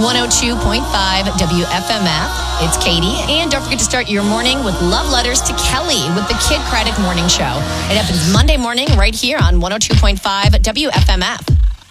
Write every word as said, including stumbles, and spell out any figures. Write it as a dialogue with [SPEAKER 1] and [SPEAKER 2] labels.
[SPEAKER 1] one oh two point five W F M F. It's Katie. And don't forget to start your morning with love letters to Kelly with the Kid Craddock Morning Show. It happens Monday morning right here on one oh two point five W F M F.